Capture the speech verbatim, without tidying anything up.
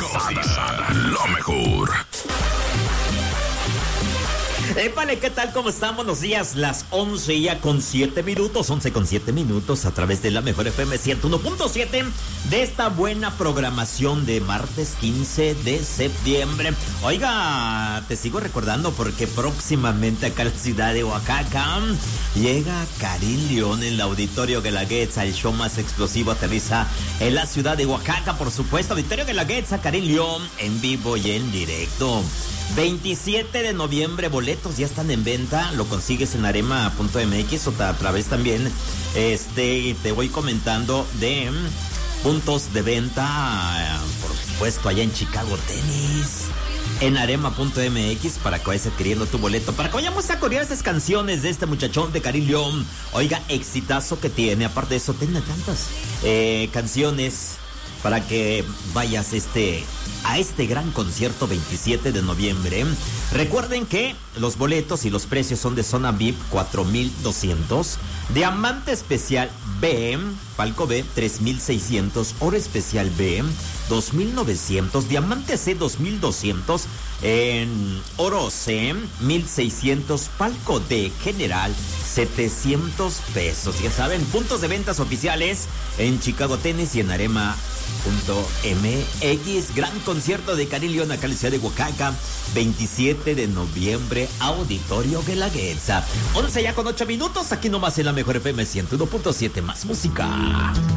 Rosada, lo mejor. Épale, ¿qué tal? ¿Cómo están? Buenos días, las once ya con siete minutos, once con siete minutos a través de la mejor F M ciento uno punto siete de esta buena programación de martes quince de septiembre. Oiga, te sigo recordando porque próximamente acá en la ciudad de Oaxaca llega Karim León en el Auditorio Guelaguetza. El show más explosivo aterriza en la ciudad de Oaxaca, por supuesto. Auditorio Guelaguetza, Karim León en vivo y en directo. veintisiete de noviembre, boletos ya están en venta, lo consigues en arema punto m x o a través también, este, te voy comentando de puntos de venta, por supuesto, allá en Chicago Tennis, en arema punto m x para que vayas adquiriendo tu boleto, para que vayamos a corear esas canciones de este muchachón de Karim León. Oiga, exitazo que tiene, aparte de eso, tiene tantas eh, canciones para que vayas este a este gran concierto veintisiete de noviembre. Recuerden que los boletos y los precios son de zona V I P cuatro mil doscientos, diamante especial B, palco B tres mil seiscientos, oro especial B dos mil novecientos, diamante C dos mil doscientos, en oro C mil seiscientos, palco D general setecientos pesos. Ya saben, puntos de ventas oficiales en Chicago Tennis y en arema punto m x. Gran concierto de Karim León acá en la ciudad de Oaxaca, veintisiete de noviembre, Auditorio Guelaguetza. once ya con ocho minutos, aquí nomás en la mejor F M ciento uno punto siete, más música.